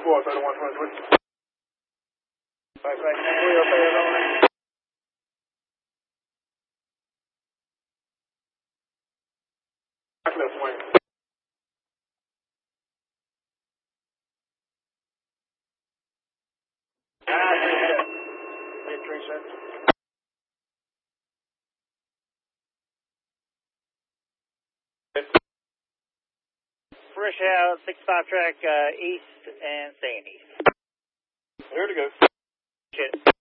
4, 31, 20. Right, wheel, fair on. Left wing. Mid-3 cents. Fresh out, 65 track east and staying east. There to go. Shit.